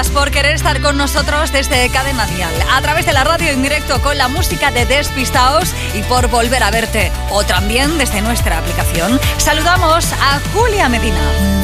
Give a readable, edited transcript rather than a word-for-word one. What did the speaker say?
por querer estar con nosotros desde Cadena Dial, a través de la radio en directo con la música de Despistaos y por volver a verte, o también desde nuestra aplicación. Saludamos a Julia Medina.